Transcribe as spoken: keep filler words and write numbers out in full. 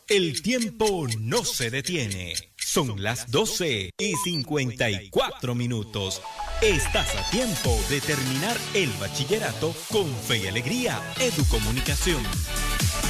El tiempo no se detiene. Son las doce y cincuenta y cuatro minutos. Estás a tiempo de terminar el bachillerato con Fe y Alegría Educomunicación.